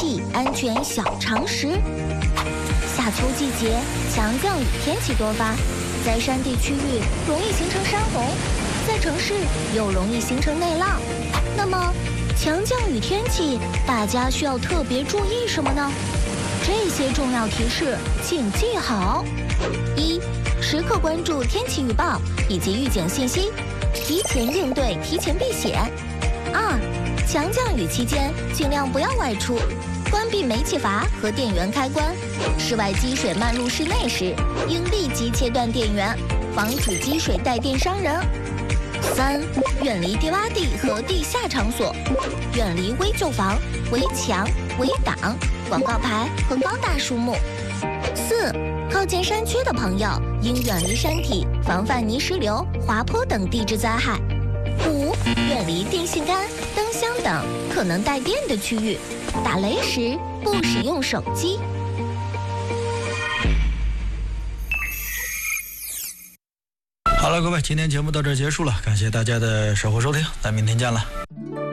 理安全小常识。夏秋季节，强降雨天气多发，在山地区域容易形成山洪，在城市又容易形成内涝。那么，强降雨天气，大家需要特别注意什么呢？这些重要提示请记好：一、时刻关注天气预报以及预警信息，提前应对，提前避险。二、强降雨期间尽量不要外出，关闭煤气阀和电源开关。室外积水漫入室内时，应立即切断电源，防止积水带电伤人。三、远离低洼地和地下场所，远离危旧房、围墙、围挡、广告牌和高大树木。四、靠近山区的朋友应远离山体，防范泥石流、滑坡等地质灾害。五、远离电线杆、灯箱等可能带电的区域，打雷时不使用手机。 好了，各位，今天节目到这儿结束了，感谢大家的守候收听，咱明天见了。